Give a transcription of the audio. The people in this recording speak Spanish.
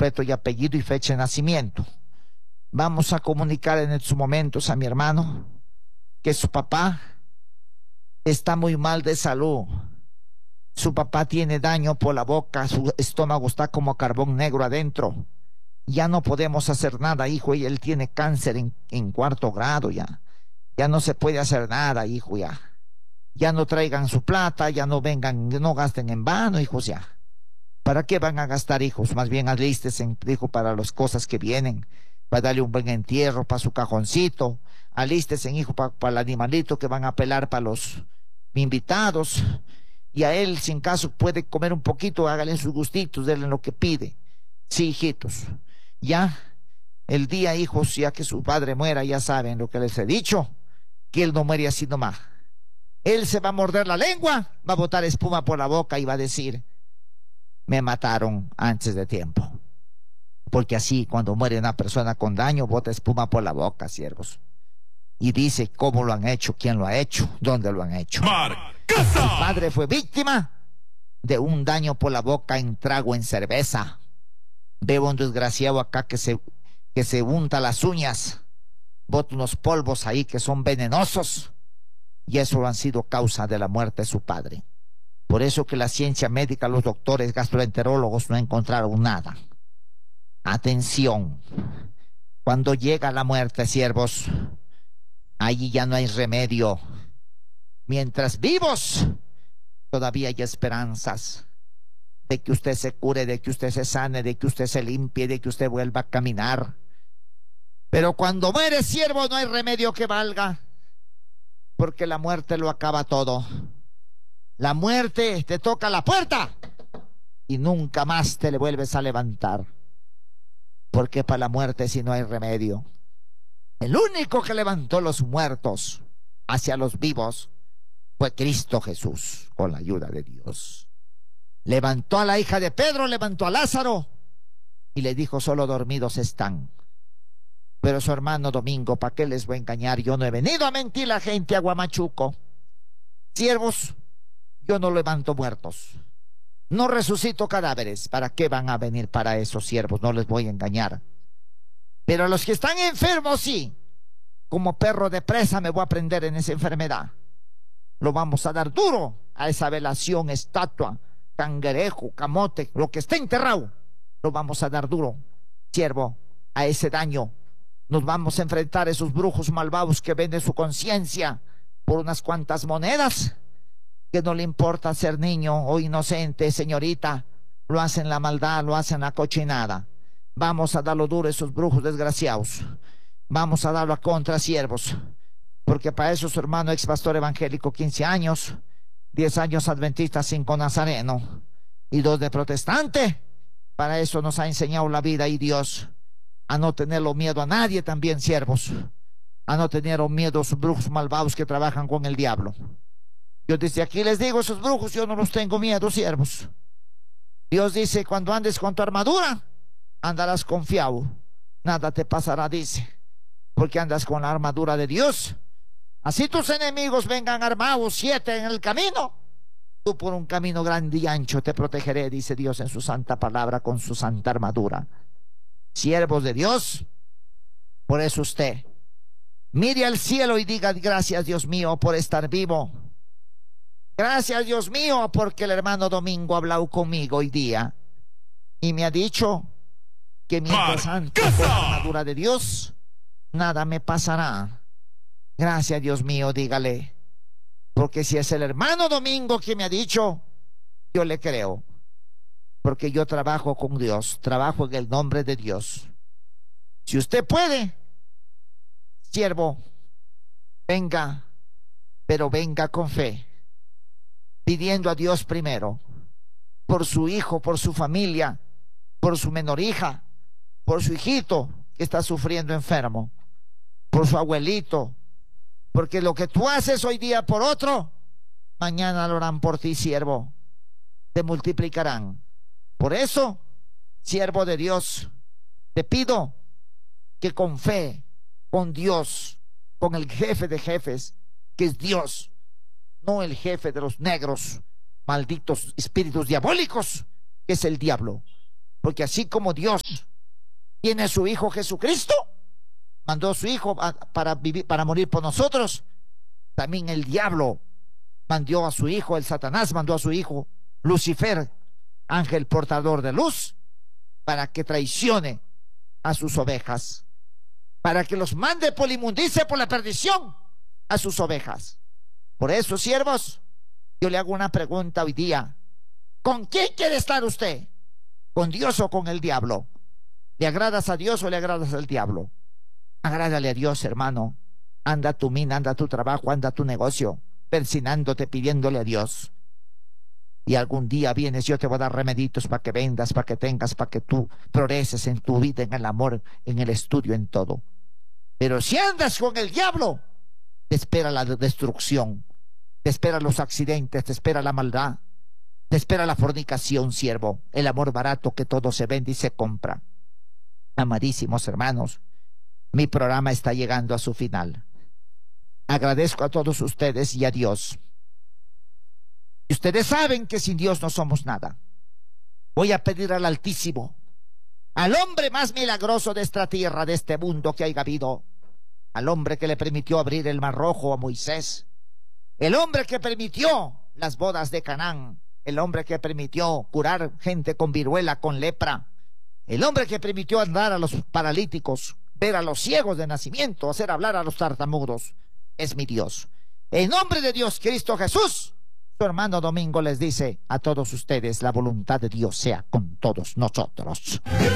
completo y apellido y fecha de nacimiento. Vamos a comunicar en estos momentos a mi hermano que su papá está muy mal de salud. Su papá tiene daño por la boca, su estómago está como carbón negro adentro. Ya no podemos hacer nada, hijo, y él tiene cáncer en 4º grado ya. Ya no se puede hacer nada, hijo, ya. Ya no traigan su plata, ya no vengan, no gasten en vano, hijos, ya. ¿Para qué van a gastar, hijos? Más bien alístense, dijo, para las cosas que vienen, para darle un buen entierro, para su cajoncito. Alístense, hijo, para el animalito que van a pelar para los invitados. Y a él, si en caso puede comer un poquito, háganle sus gustitos, denle lo que pide. Sí, hijitos. Ya, el día, hijos, ya que su padre muera, ya saben lo que les he dicho, que él no muere así nomás. Él se va a morder la lengua, va a botar espuma por la boca y va a decir: me mataron antes de tiempo. Porque así, cuando muere una persona con daño, bota espuma por la boca, siervos. Y dice cómo lo han hecho, quién lo ha hecho, dónde lo han hecho. El padre fue víctima de un daño por la boca en trago, en cerveza. Veo un desgraciado acá que se unta las uñas, bota unos polvos ahí que son venenosos, y eso han sido causa de la muerte de su padre. Por eso que la ciencia médica, los doctores gastroenterólogos no encontraron nada. Atención, cuando llega la muerte, siervos, allí ya no hay remedio. Mientras vivos, todavía hay esperanzas de que usted se cure, de que usted se sane, de que usted se limpie, de que usted vuelva a caminar. Pero cuando muere, siervo, no hay remedio que valga, porque la muerte lo acaba todo. La muerte te toca la puerta y nunca más te le vuelves a levantar, porque para la muerte si no hay remedio. El único que levantó los muertos hacia los vivos fue Cristo Jesús, con la ayuda de Dios. Levantó a la hija de Pedro, levantó a Lázaro y le dijo: solo dormidos están. Pero su hermano Domingo, ¿para qué les voy a engañar? Yo no he venido a mentir a la gente, a Guamachuco. Siervos, yo no levanto muertos, no resucito cadáveres. ¿Para qué van a venir para esos siervos? No les voy a engañar. Pero a los que están enfermos, sí, como perro de presa me voy a prender en esa enfermedad. Lo vamos a dar duro a esa velación, estatua, cangrejo, camote, lo que esté enterrado, lo vamos a dar duro, siervo, a ese daño. Nos vamos a enfrentar a esos brujos malvados que venden su conciencia por unas cuantas monedas, que no le importa ser niño o inocente, señorita, lo hacen la maldad, lo hacen la cochinada. Vamos a darlo duro a esos brujos desgraciados, vamos a darlo a contra, siervos, porque para eso su hermano ex pastor evangélico, 15 años, 10 años adventista, 5 nazareno y 2 de protestante. Para eso nos ha enseñado la vida y Dios, a no tenerlo miedo a nadie también, siervos, a no tener miedo a esos brujos malvados que trabajan con el diablo. Yo desde aquí les digo, esos brujos yo no los tengo miedo, siervos. Dios dice: cuando andes con tu armadura, andarás confiado, nada te pasará, dice, porque andas con la armadura de Dios. Así tus enemigos vengan armados 7 en el camino, tú por un camino grande y ancho te protegeré, dice Dios en su santa palabra, con su santa armadura. Siervos de Dios, por eso usted mire al cielo y diga: gracias, Dios mío, por estar vivo. Gracias, Dios mío, porque el hermano Domingo ha hablado conmigo hoy día y me ha dicho que mientras ande con la armadura de Dios, nada me pasará. Gracias, Dios mío, dígale, porque si es el hermano Domingo que me ha dicho, yo le creo, porque yo trabajo con Dios, trabajo en el nombre de Dios. Si usted puede, siervo, venga, pero venga con fe, pidiendo a Dios primero, por su hijo, por su familia, por su menor hija, por su hijito que está sufriendo enfermo, por su abuelito, porque lo que tú haces hoy día por otro, mañana lo harán por ti, siervo, te multiplicarán. Por eso, siervo de Dios, te pido que con fe, con Dios, con el jefe de jefes, que es Dios, no el jefe de los negros, malditos espíritus diabólicos, que es el diablo. Porque así como Dios tiene a su Hijo Jesucristo, mandó a su Hijo para vivir, para morir por nosotros, también el diablo mandó a su hijo, el Satanás mandó a su hijo Lucifer, ángel portador de luz, para que traicione a sus ovejas, para que los mande por la inmundicia, por la perdición a sus ovejas. Por eso, siervos, yo le hago una pregunta hoy día: ¿con quién quiere estar usted? ¿Con Dios o con el diablo? ¿Le agradas a Dios o le agradas al diablo? Agrádale a Dios, hermano. Anda tu mina, anda tu trabajo, anda tu negocio, persinándote, pidiéndole a Dios. Y algún día vienes, yo te voy a dar remeditos para que vendas, para que tengas, para que tú progreses en tu vida, en el amor, en el estudio, en todo. Pero si andas con el diablo, te espera la destrucción, te espera los accidentes, te espera la maldad, te espera la fornicación, siervo, el amor barato que todo se vende y se compra. Amadísimos hermanos, mi programa está llegando a su final. Agradezco a todos ustedes y a Dios. Y ustedes saben que sin Dios no somos nada. Voy a pedir al Altísimo, al hombre más milagroso de esta tierra, de este mundo que haya habido, al hombre que le permitió abrir el Mar Rojo a Moisés, el hombre que permitió las bodas de Canaán, el hombre que permitió curar gente con viruela, con lepra, el hombre que permitió andar a los paralíticos, ver a los ciegos de nacimiento, hacer hablar a los tartamudos, es mi Dios. En nombre de Dios Cristo Jesús, su hermano Domingo les dice a todos ustedes: la voluntad de Dios sea con todos nosotros.